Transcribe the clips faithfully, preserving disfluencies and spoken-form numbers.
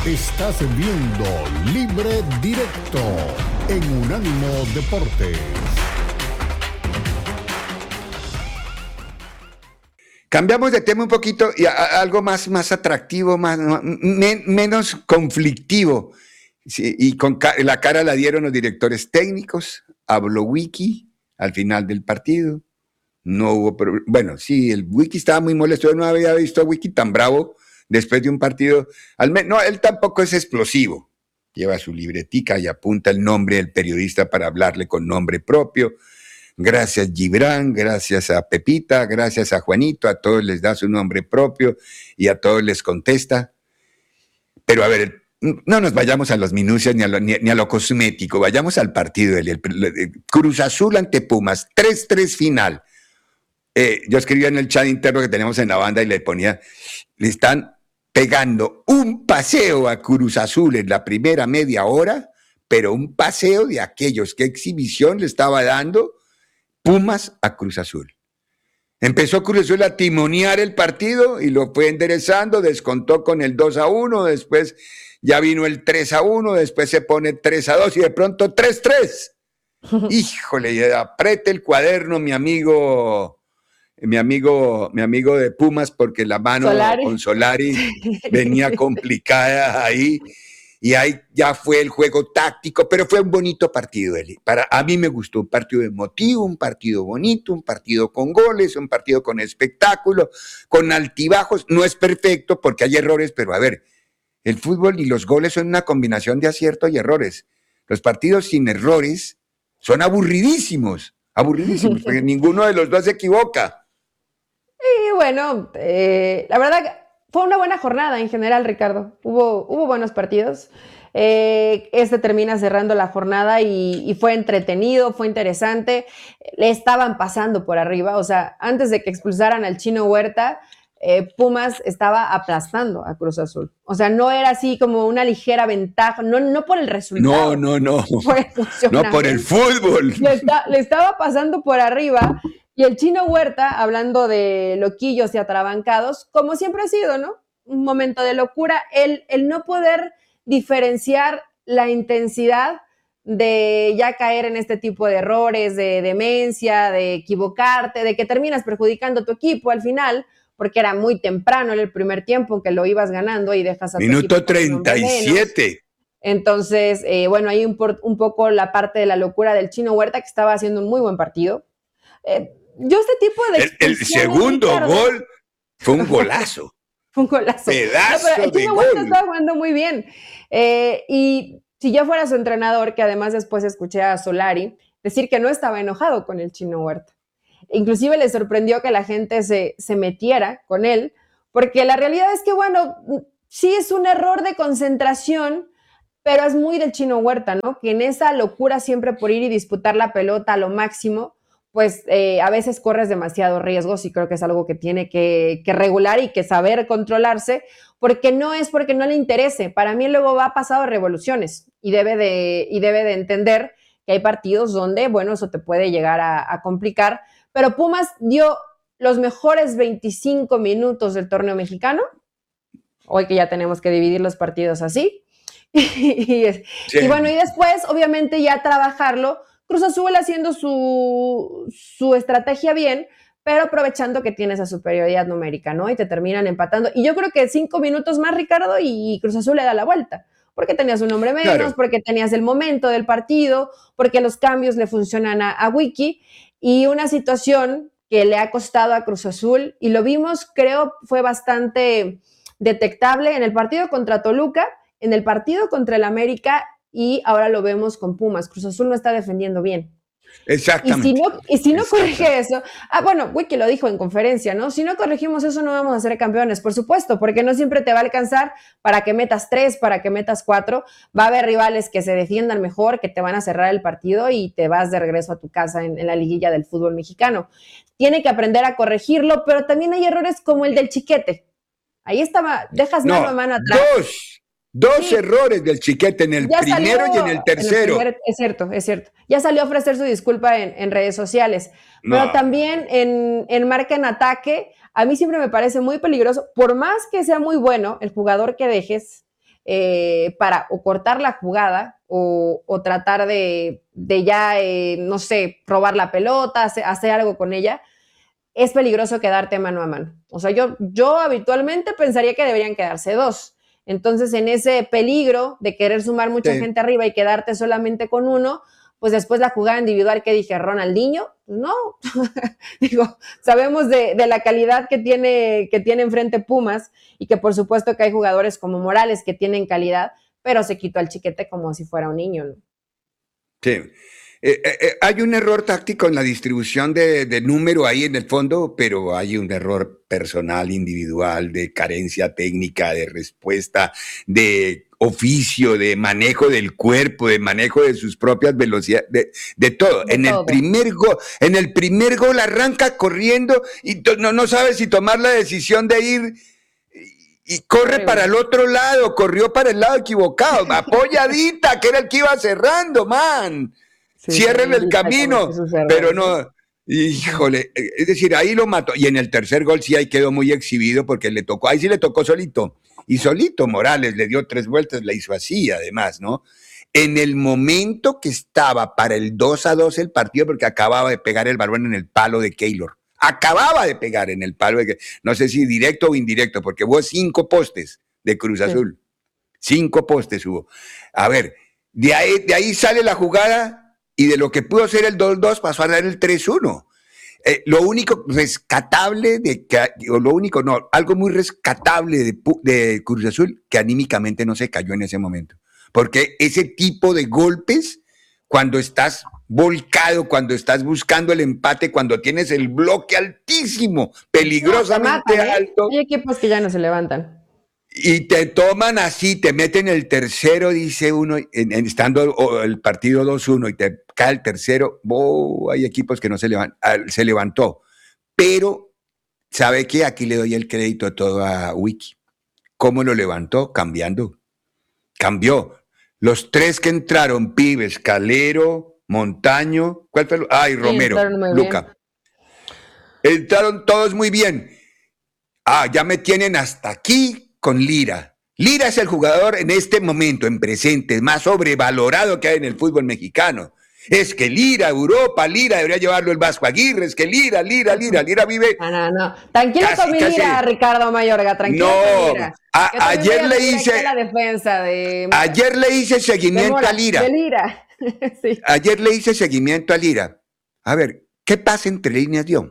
Estás viendo Libre Directo en Unánimo Deportes. Cambiamos de tema un poquito y a, a algo más, más atractivo, más, men, menos conflictivo. Sí, y con ca- la cara la dieron los directores técnicos. Habló Wiki al final del partido. No hubo, pro- bueno, sí, el Wiki estaba muy molesto. Yo no había visto a Wiki tan bravo después de un partido. Al menos, no, él tampoco es explosivo. Lleva su libretica y apunta el nombre del periodista para hablarle con nombre propio. Gracias Gibran, gracias a Pepita, gracias a Juanito, a todos les da su nombre propio y a todos les contesta. Pero a ver, no nos vayamos a las minucias ni a lo, ni, ni a lo cosmético, vayamos al partido. El, el, el Cruz Azul ante Pumas, tres tres final. Eh, yo escribía en el chat interno que tenemos en la banda y le ponía, le están pegando un paseo a Cruz Azul en la primera media hora, pero un paseo de aquellos, qué exhibición le estaba dando Pumas a Cruz Azul. Empezó Cruz Azul a timonear el partido y lo fue enderezando, descontó con el dos a uno, después ya vino el tres a uno, después se pone tres a dos y de pronto tres tres. Híjole, apriete el cuaderno, mi amigo, mi amigo, mi amigo de Pumas, porque la mano Solari. con Solari venía complicada ahí. Y ahí ya fue el juego táctico, pero fue un bonito partido, Eli. Para, a mí me gustó, un partido emotivo, un partido bonito, un partido con goles, un partido con espectáculo, con altibajos. No es perfecto porque hay errores, pero a ver, el fútbol y los goles son una combinación de acierto y errores. Los partidos sin errores son aburridísimos, aburridísimos, porque ninguno de los dos se equivoca. Y bueno, eh, la verdad fue una buena jornada en general, Ricardo. Hubo, hubo buenos partidos. Eh, este termina cerrando la jornada y, y fue entretenido, fue interesante. Le estaban pasando por arriba, o sea, antes de que expulsaran al Chino Huerta, eh, Pumas estaba aplastando a Cruz Azul. O sea, no era así como una ligera ventaja, no, no por el resultado. No, no, no. Fue No por el fútbol. Le, está, le estaba pasando por arriba. Y el Chino Huerta, hablando de loquillos y atrabancados, como siempre ha sido, ¿no? Un momento de locura, el, el no poder diferenciar la intensidad de ya caer en este tipo de errores, de demencia, de equivocarte, de que terminas perjudicando a tu equipo al final, porque era muy temprano en el primer tiempo que lo ibas ganando y dejas a tu Minuto equipo con un hombre treinta y siete. menos. Entonces, eh, bueno, ahí un, por, un poco la parte de la locura del Chino Huerta, que estaba haciendo un muy buen partido. Eh, Yo este tipo de El, el segundo Ricardo, gol fue un golazo. Fue un golazo. Pedazo no, pero el de Chino gol. Huerta estaba jugando muy bien. Eh, y si yo fuera su entrenador, que además después escuché a Solari decir que no estaba enojado con el Chino Huerta. Inclusive le sorprendió que la gente se, se metiera con él, porque la realidad es que, bueno, sí es un error de concentración, pero es muy del Chino Huerta, ¿no? Que en esa locura siempre por ir y disputar la pelota a lo máximo, pues eh, a veces corres demasiados riesgos y creo que es algo que tiene que, que regular y que saber controlarse, porque no es porque no le interese. Para mí luego va pasado de revoluciones y debe de, y debe de entender que hay partidos donde, bueno, eso te puede llegar a, a complicar, pero Pumas dio los mejores veinticinco minutos del torneo mexicano, hoy que ya tenemos que dividir los partidos así, y, y, sí. y bueno, y después obviamente ya trabajarlo, Cruz Azul haciendo su, su estrategia bien, pero aprovechando que tiene esa superioridad numérica, ¿no? Y te terminan empatando. Y yo creo que cinco minutos más, Ricardo, y Cruz Azul le da la vuelta. Porque tenías un hombre menos, claro. Porque tenías el momento del partido, porque los cambios le funcionan a, a Wiki. Y una situación que le ha costado a Cruz Azul, y lo vimos, creo, fue bastante detectable en el partido contra Toluca, en el partido contra el América, y ahora lo vemos con Pumas. Cruz Azul no está defendiendo bien. Exactamente. Y si no, y si no corrige eso, ah, bueno, Wiki lo dijo en conferencia, ¿no? Si no corregimos eso, no vamos a ser campeones, por supuesto, porque no siempre te va a alcanzar para que metas tres, para que metas cuatro. Va a haber rivales que se defiendan mejor, que te van a cerrar el partido y te vas de regreso a tu casa en, en la liguilla del fútbol mexicano. Tiene que aprender a corregirlo, pero también hay errores como el del Chiquete. Ahí estaba, dejas no, mano a mano atrás. Dos. Dos sí. errores del Chiquete en el ya primero y en el tercero. En el primer, es cierto, es cierto. Ya salió a ofrecer su disculpa en, en redes sociales. No. Pero también en, en marca en ataque, a mí siempre me parece muy peligroso. Por más que sea muy bueno el jugador que dejes, eh, para o cortar la jugada o, o tratar de, de ya, eh, no sé, robar la pelota, hacer, hacer algo con ella, es peligroso quedarte mano a mano. O sea, yo, yo habitualmente pensaría que deberían quedarse dos. Entonces, en ese peligro de querer sumar mucha sí. gente arriba y quedarte solamente con uno, pues después la jugada individual que dije, Ronaldinho, no. Digo, sabemos de, de la calidad que tiene, que tiene enfrente Pumas y que por supuesto que hay jugadores como Morales que tienen calidad, pero se quitó al Chiquete como si fuera un niño, ¿no? Sí. Eh, eh, hay un error táctico en la distribución de, de número ahí en el fondo, pero hay un error personal, individual, de carencia técnica, de respuesta, de oficio, de manejo del cuerpo, de manejo de sus propias velocidades, de, de todo. De en todo. el primer gol, en el primer gol arranca corriendo y to, no, no sabe si tomar la decisión de ir y, y corre sí, para el otro lado, corrió para el lado equivocado, apoyadita, que era el que iba cerrando, man. Sí, cierren el camino, pero no, híjole, es decir, ahí lo mató, y en el tercer gol sí ahí quedó muy exhibido porque le tocó, ahí sí le tocó solito, y solito Morales le dio tres vueltas, la hizo así además, ¿no? En el momento que estaba para el dos a dos el partido, porque acababa de pegar el balón en el palo de Keylor, acababa de pegar en el palo de, no sé si directo o indirecto, porque hubo cinco postes de Cruz Azul, sí. cinco postes hubo, a ver, de ahí, de ahí sale la jugada. Y de lo que pudo ser el dos dos pasó a dar el tres uno. Eh, lo único rescatable, de que, o lo único, no, algo muy rescatable de, de Cruz Azul, que anímicamente no se cayó en ese momento. Porque ese tipo de golpes, cuando estás volcado, cuando estás buscando el empate, cuando tienes el bloque altísimo, peligrosamente no, matan, ¿eh? alto. Hay equipos que ya no se levantan. Y te toman así, te meten el tercero, dice uno, en, en, estando el partido dos uno y te cae el tercero, oh, hay equipos que no se, levant, se levantó. Pero, ¿sabe qué? Aquí le doy el crédito todo a Wiki. ¿Cómo lo levantó? Cambiando. Cambió. Los tres que entraron, Pibes, Calero, Montaño, ¿cuál fue? Ay, sí, Romero, Luca. Bien. Entraron todos muy bien. Ah, ya me tienen hasta aquí con Lira. Lira es el jugador en este momento, en presente, más sobrevalorado que hay en el fútbol mexicano. Es que Lira, Europa, Lira, debería llevarlo el Vasco Aguirre, es que Lira, Lira, Lira, Lira vive... No, no, no. Tranquilo casi, con mi Lira, casi... Ricardo Mayorga, tranquilo no, con Lira. A, ayer le hice... La defensa de... Ayer le hice seguimiento Mora, a Lira. De Lira. Sí. Ayer le hice seguimiento a Lira. A ver, ¿qué pasa entre líneas, Dion?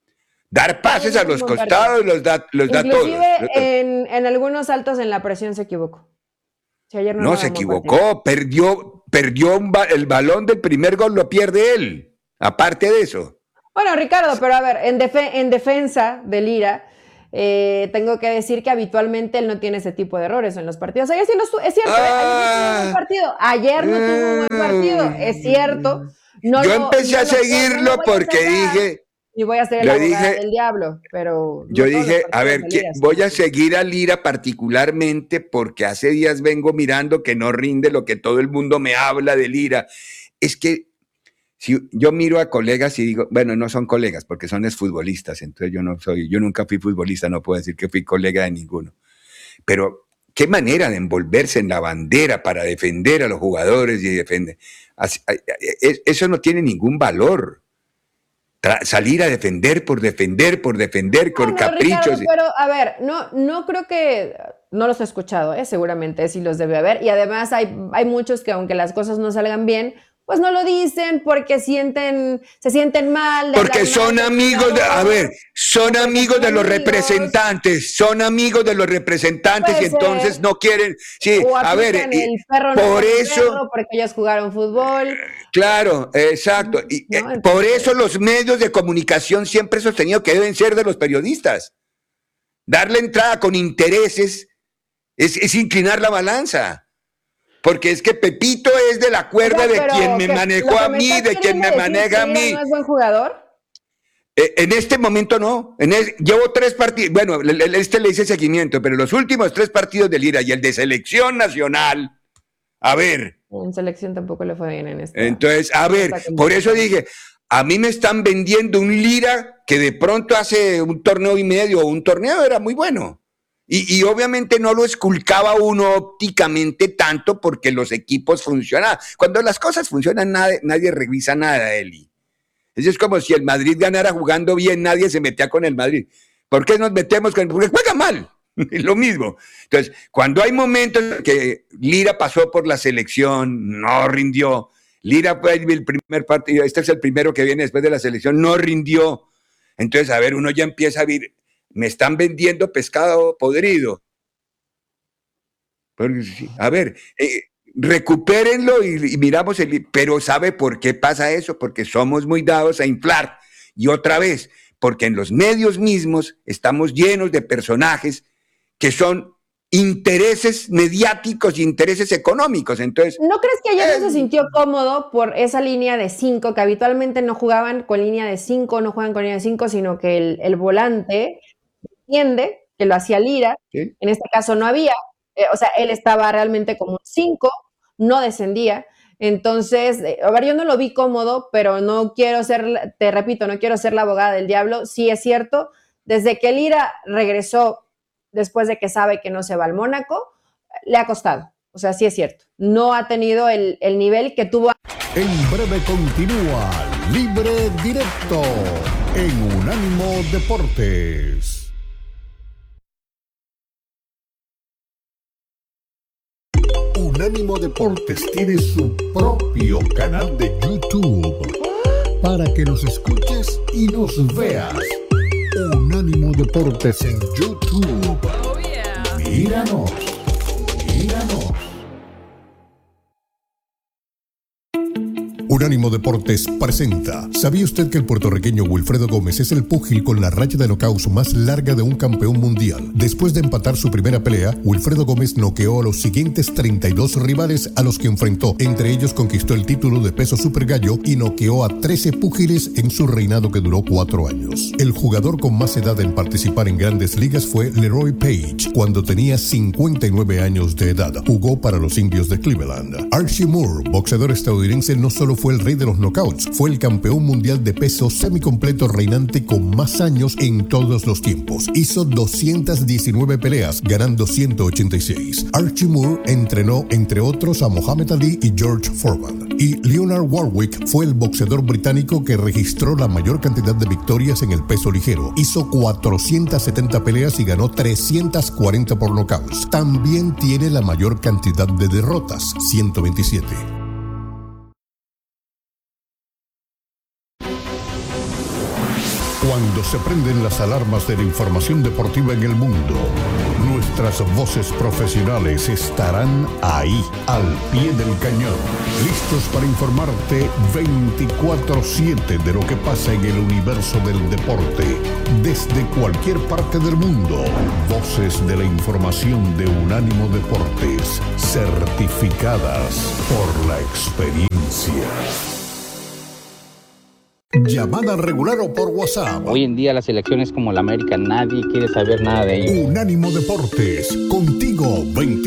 Dar pases a los costados los da, los da todos. Inclusive en, en algunos saltos en la presión se equivocó. Si ayer no no se equivocó, perdió, perdió un ba el balón del primer gol, lo pierde él. Aparte de eso. Bueno, Ricardo, pero a ver, en, def en defensa de Lira, eh, tengo que decir que habitualmente él no tiene ese tipo de errores en los partidos. Ayer sí los tuvo, es cierto, ah, ayer no tuvo un buen partido. Ayer no tuvo un buen partido, es cierto. No yo lo, empecé no a seguirlo no porque dije... Y voy a ser el abogado del diablo, pero... Yo no dije, a ver, que voy a seguir a Lira particularmente porque hace días vengo mirando que no rinde lo que todo el mundo me habla de Lira. Es que si yo miro a colegas y digo, bueno, no son colegas porque son exfutbolistas, entonces yo no soy, yo nunca fui futbolista, no puedo decir que fui colega de ninguno. Pero qué manera de envolverse en la bandera para defender a los jugadores y defender. Eso no tiene ningún valor. Salir a defender por defender, por defender, con no, no, caprichos. Ricardo, pero a ver, no, no creo que, no los he escuchado, ¿eh? Seguramente sí los debe haber, y además hay, hay muchos que aunque las cosas no salgan bien, pues no lo dicen porque sienten, se sienten mal. Porque son amigos, de, a ver, son amigos de los representantes, son amigos de los representantes y entonces no quieren, sí, a ver, el perro por no eso, perro porque ellos jugaron fútbol. Claro, exacto, y no, entonces, por eso los medios de comunicación siempre he sostenido que deben ser de los periodistas. Darle entrada con intereses es, es inclinar la balanza. Porque es que Pepito es de la cuerda pero, de quien me manejó a mí, de quien me maneja a mí. ¿No es buen jugador? Eh, en este momento no. En el, llevo tres partidos, bueno, este le hice seguimiento, pero los últimos tres partidos de Lira y el de selección nacional, a ver. En selección tampoco le fue bien en este. Entonces, a ver, por eso dije, a mí me están vendiendo un Lira que de pronto hace un torneo y medio o un torneo era muy bueno. Y, y obviamente no lo esculcaba uno ópticamente tanto porque los equipos funcionaban. Cuando las cosas funcionan, nadie, nadie revisa nada, Eli. Eso es como si el Madrid ganara jugando bien, nadie se metía con el Madrid. ¿Por qué nos metemos con el? Porque juega mal. Es lo mismo. Entonces, cuando hay momentos que Lira pasó por la selección, no rindió. Lira fue el primer partido, este es el primero que viene después de la selección, no rindió. Entonces, a ver, uno ya empieza a ver, me están vendiendo pescado podrido. A ver, eh, recupérenlo y, y miramos el... Pero ¿sabe por qué pasa eso? Porque somos muy dados a inflar. Y otra vez, porque en los medios mismos estamos llenos de personajes que son intereses mediáticos y intereses económicos. Entonces, ¿no crees que ayer eh, no se sintió cómodo por esa línea de cinco, que habitualmente no jugaban con línea de cinco, no juegan con línea de cinco, sino que el, el volante entiende que lo hacía Lira, ¿sí? En este caso no había, eh, o sea, él estaba realmente como un cinco, no descendía. Entonces, eh, a ver, yo no lo vi cómodo, pero no quiero ser, te repito, no quiero ser la abogada del diablo. Sí es cierto, desde que Lira regresó, después de que sabe que no se va al Mónaco, le ha costado. O sea, sí es cierto. No ha tenido el, el nivel que tuvo. En breve continúa Libre Directo en Unánimo Deportes. Unánimo Deportes tiene su propio canal de YouTube para que nos escuches y nos veas. Unánimo Deportes en YouTube. Oh, yeah. Míranos, míranos. Unánimo Deportes presenta. ¿Sabía usted que el puertorriqueño Wilfredo Gómez es el púgil con la racha de knockouts más larga de un campeón mundial? Después de empatar su primera pelea, Wilfredo Gómez noqueó a los siguientes treinta y dos rivales a los que enfrentó. Entre ellos conquistó el título de peso super gallo y noqueó a trece púgiles en su reinado que duró cuatro años. El jugador con más edad en participar en grandes ligas fue Leroy Page, cuando tenía cincuenta y nueve años de edad. Jugó para los Indios de Cleveland. Archie Moore, boxeador estadounidense, no solo fue el rey de los knockouts, fue el campeón mundial de peso semicompleto reinante con más años en todos los tiempos. Hizo doscientas diecinueve peleas, ganando ciento ochenta y seis. Archie Moore entrenó, entre otros, a Muhammad Ali y George Foreman. Y Leonard Warwick fue el boxeador británico que registró la mayor cantidad de victorias en el peso ligero. Hizo cuatrocientas setenta peleas y ganó trescientas cuarenta por knockouts. También tiene la mayor cantidad de derrotas, ciento veintisiete. Cuando se prenden las alarmas de la información deportiva en el mundo, nuestras voces profesionales estarán ahí, al pie del cañón, listos para informarte veinticuatro siete de lo que pasa en el universo del deporte, desde cualquier parte del mundo. Voces de la información de Unánimo Deportes, certificadas por la experiencia. Llamada regular o por WhatsApp. Hoy en día las elecciones como la América, nadie quiere saber nada de ello. Unánimo Deportes, contigo veinte